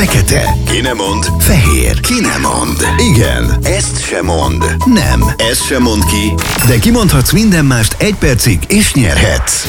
Fekete. Ki nem mond? Fehér. Ki nem mond? Igen. Ezt se mond. Nem. Ezt se mond ki. De kimondhatsz minden mást 1 percig, és nyerhetsz.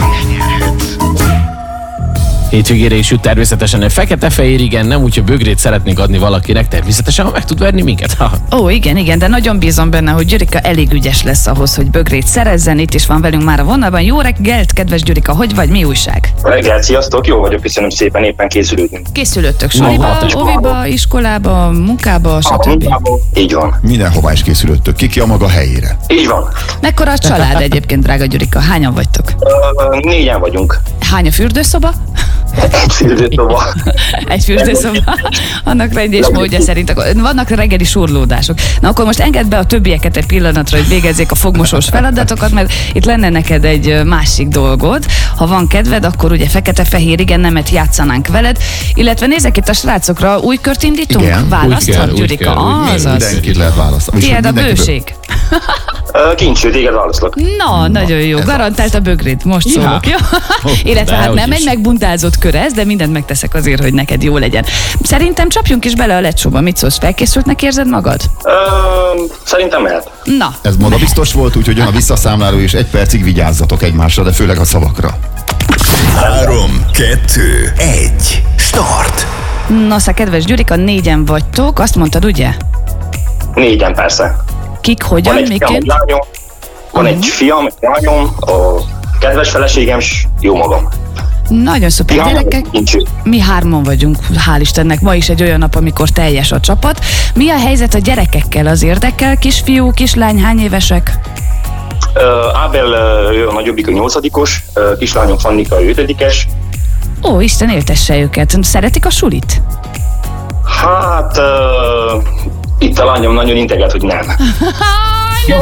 Hétvégére is jut természetesen egy fekete-fehér, igen, nem úgy, hogy bögrét szeretnénk adni valakinek, természetesen, ha meg tud verni minket. Ó, igen, de nagyon bízom benne, hogy Gyurika elég ügyes lesz ahhoz, hogy bögrét szerezzen. Itt is van velünk már a vonalban. Jó reggelt, kedves Gyurika, hogy vagy, mi újság? Reggel, sziasztok, jó vagyok, köszönöm szépen, éppen készülődünk. Készülöttök suliba, óviba, iskolába, munkába, stb. Így van. Mindenhová is készülöttök, ki a maga helyére. Így van. Mekkora a család egyébként, drága Gyurika? Hányan vagytok? 4-en vagyunk. Hány a fürdőszoba? Egy fürdőszoba. Egy fürdőszoba. Annak rendi és módja szerint. Vannak reggeli surlódások. Na akkor most engedd be a többieket egy pillanatra, hogy végezzék a fogmosós feladatokat, mert itt lenne neked egy másik dolgod. Ha van kedved, akkor ugye fekete-fehér, igen, nemet játszanánk veled. Illetve nézek itt a srácokra, új kört indítunk? Igen, választhat, Gyurika? Azaz. Mindenkit lehet választani. Tiéd a bőség. Kincső, téged válaszlak. Na, nagyon jó. Garantált a bögrét. Most szólok, jó? Illetve hát nem egy megbuntázott kör ez, de mindent megteszek azért, hogy neked jó legyen. Szerintem csapjunk is bele a lecsóba. Mit szólsz? Felkészültnek érzed magad? Szerintem mehet. Na. Ez modabiztos volt, úgyhogy jön a visszaszámláló, és 1 percig vigyázzatok egymásra, de főleg a szavakra. 3, 2, 1, start! Nosza, kedves Gyurika, 4-en vagytok, azt mondtad, ugye? 4-en persze. Kik, Van hogyan, egy fiam, miként? egy lányom, van egy fiam, egy lányom, a kedves feleségem, s jó magam. Nagyon szuper, Ja, gyerekek. Kincső. Mi 3-an vagyunk, hál' Istennek. Ma is egy olyan nap, amikor teljes a csapat. Mi a helyzet a gyerekekkel, az érdekel? Kisfiú, kislány, hány évesek? Ábel, ő a nagyobbik, a 8-os, kislányom Fannika, 5-es. Ó, Isten éltesse őket. Szeretik a sulit? Hát, itt a lányom nagyon integet, hogy nem. Jaj,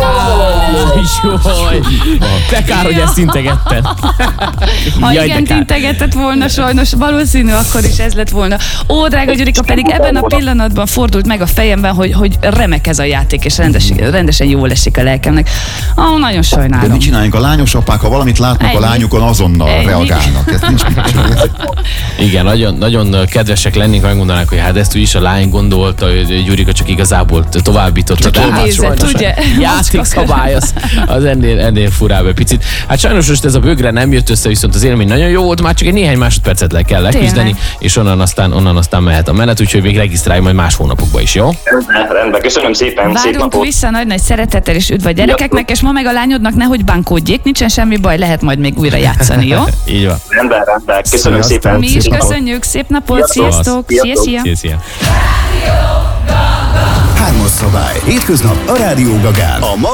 te kár, hogy ezt integetted. Ha Jaj, igen, de kár. integetett volna, sajnos valószínű, akkor is ez lett volna. Ó, drága Gyurika, pedig ebben a pillanatban fordult meg a fejemben, hogy remek ez a játék, és rendesen jól esik a lelkemnek. Nagyon De sajnálom. mit csináljunk? A lányos apák, ha valamit látnak Ennyi. a lányokon, azonnal Ennyi. reagálnak. Ez nincs mit csinálni. Igen, nagyon kedvesek lennénk, megmondanák, hogy hát ezt úgyis a lány gondolta, hogy Gyurika csak igazából továbbította. Csak de hát idézett, sajnos ugye? a játékszabály az ennél furább egy picit. Hát sajnos most ez a bögre nem jött össze, viszont az élmény nagyon jó volt, már csak egy néhány másodpercet le kell leküzdeni, és onnan aztán mehet a menet, úgyhogy még regisztrálj majd más hónapokban is, jó? Rendben, köszönöm szépen, szép Várunk napot. vissza nagy szeretettel, és üdv a gyerekeknek, és ma meg a lányodnak nehogy bánkódjék, nincsen semmi baj, lehet majd még újra játszani, jó? Így van. Rendben, köszönöm Sziasztok. szépen. Mi is Szép napot. köszönjük, szép napot, Sziasztok. sziasztok, szia. Szia. 3-as szabály. Hétköznap a Rádió Gagán.